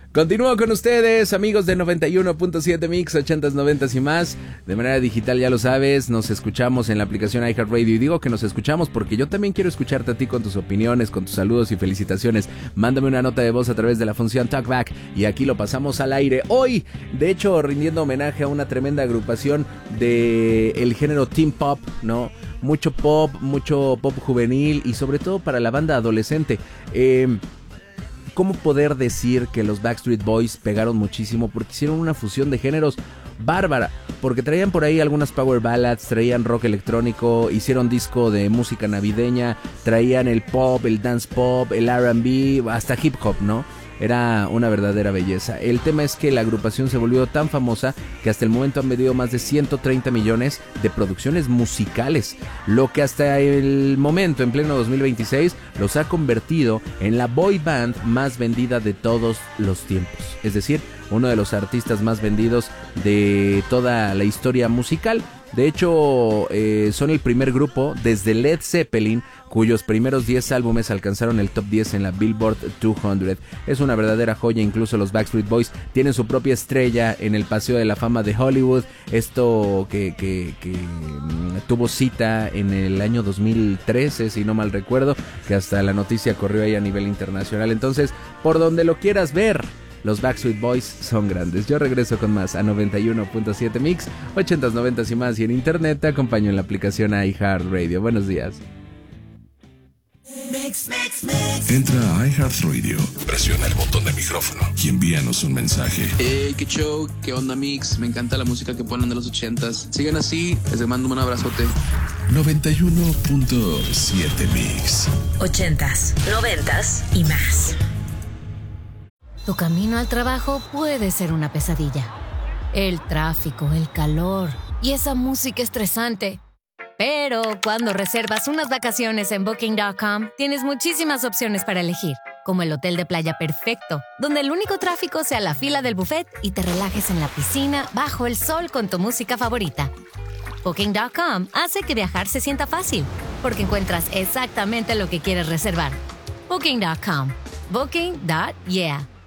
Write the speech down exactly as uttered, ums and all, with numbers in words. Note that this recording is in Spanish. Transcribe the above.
Continúo con ustedes, amigos de noventa y uno punto siete Mix, ochentas, noventas y más. De manera digital, ya lo sabes, nos escuchamos en la aplicación iHeartRadio. Y digo que nos escuchamos porque yo también quiero escucharte a ti con tus opiniones, con tus saludos y felicitaciones. Mándame una nota de voz a través de la función Talkback y aquí lo pasamos al aire. Hoy, de hecho, rindiendo homenaje a una tremenda agrupación de el género teen pop, ¿no? Mucho pop, mucho pop juvenil y sobre todo para la banda adolescente. Eh... ¿Cómo poder decir que los Backstreet Boys pegaron muchísimo? Porque hicieron una fusión de géneros bárbara, porque traían por ahí algunas power ballads, traían rock electrónico, hicieron disco de música navideña, traían el pop, el dance pop, el R and B, hasta hip hop, ¿no? Era una verdadera belleza. El tema es que la agrupación se volvió tan famosa que hasta el momento han vendido más de ciento treinta millones de producciones musicales, lo que hasta el momento, en pleno dos mil veintiséis, los ha convertido en la boy band más vendida de todos los tiempos. Es decir, uno de los artistas más vendidos de toda la historia musical. De hecho, eh, son el primer grupo desde Led Zeppelin cuyos primeros diez álbumes alcanzaron el top diez en la Billboard doscientos. Es una verdadera joya. Incluso los Backstreet Boys tienen su propia estrella en el Paseo de la Fama de Hollywood. Esto que, que, que um, tuvo cita en el año dos mil trece, si no mal recuerdo, que hasta la noticia corrió ahí a nivel internacional. Entonces, por donde lo quieras ver, los Backstreet Boys son grandes. Yo regreso con más a noventa y uno punto siete Mix, ochentas, noventas y más, y en internet te acompaño en la aplicación iHeartRadio. Buenos días. Mix, mix, mix. Entra a iHeartRadio, presiona el botón de micrófono y envíanos un mensaje. Hey, qué show, qué onda Mix, me encanta la música que ponen de los ochentas. Sigan así, les mando un abrazote. noventa y uno punto siete Mix. Ochentas, noventas y más. Tu camino al trabajo puede ser una pesadilla. El tráfico, el calor y esa música estresante. Pero cuando reservas unas vacaciones en Booking punto com, tienes muchísimas opciones para elegir, como el hotel de playa perfecto, donde el único tráfico sea la fila del buffet y te relajes en la piscina bajo el sol con tu música favorita. Booking punto com hace que viajar se sienta fácil, porque encuentras exactamente lo que quieres reservar. Booking punto com. Booking punto yeah.